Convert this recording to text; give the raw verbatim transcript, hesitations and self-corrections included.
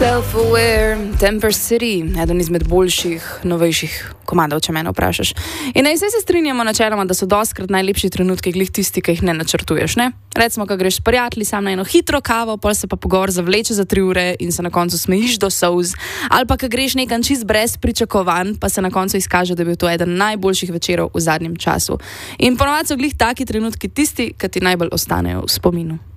Self-aware, Temper City, eden izmed boljših, novejših komadov, če mene vprašaš. In naj se strinjamo načeloma, da so dostkrat najlepši trenutki glih tisti, ki jih ne načrtuješ, ne? Recimo, ko greš s prijatelji sam na eno hitro kavo, pol se pa pogovor zavleče za tri ure in se na koncu smejiš do solz, ali pa ko greš nekam čist brez pričakovanj, pa se na koncu izkaže, da je bil to eden najboljših večerov v zadnjem času. In ponovadi so glih taki trenutki tisti, ki ti najbolj ostanejo v spominu.